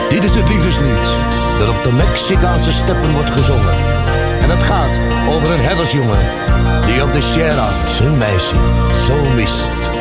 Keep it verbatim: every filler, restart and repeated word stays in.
Dit is het liefdeslied dat op de Mexicaanse steppen wordt gezongen. En het gaat over een herdersjongen die op de Sierra zijn meisje zo mist.